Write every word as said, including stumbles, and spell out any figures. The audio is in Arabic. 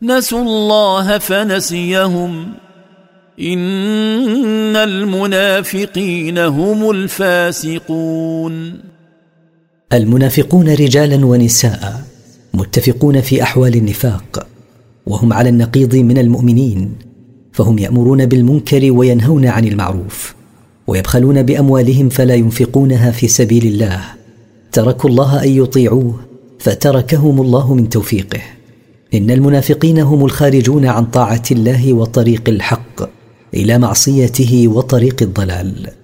نسوا الله فنسيهم إن المنافقين هم الفاسقون. المنافقون رجالا ونساء متفقون في أحوال النفاق، وهم على النقيض من المؤمنين، فهم يأمرون بالمنكر وينهون عن المعروف، ويبخلون بأموالهم فلا ينفقونها في سبيل الله، تركوا الله أن يطيعوه فتركهم الله من توفيقه. إن المنافقين هم الخارجون عن طاعة الله وطريق الحق إلى معصيته وطريق الضلال.